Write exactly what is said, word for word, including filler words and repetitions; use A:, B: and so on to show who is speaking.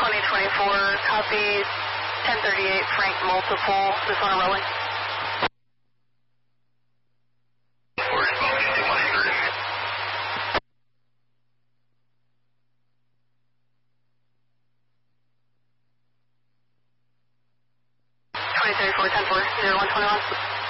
A: twenty twenty-four, copy ten thirty-eight, Frank multiple, this one rolling. twenty thirty-four, ten four, zero one twenty-one.